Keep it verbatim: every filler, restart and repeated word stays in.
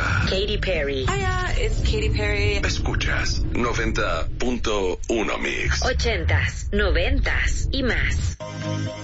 gusta. Katy Perry. Hiya, it's Katy Perry. Escuchas noventa punto uno Mix. Ochentas, noventas y más.